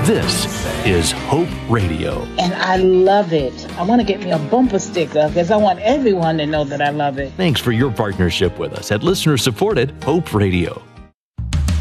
This is Hope Radio. And I love it. I want to get me a bumper sticker because I want everyone to know that I love it. Thanks for your partnership with us at listener-supported Hope Radio.